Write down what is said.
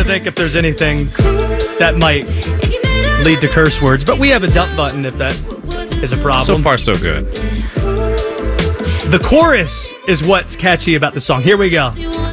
think if there's anything that might lead to curse words, but we have a dump button if that is a problem. So far, so good. The chorus is what's catchy about the song. Here we go.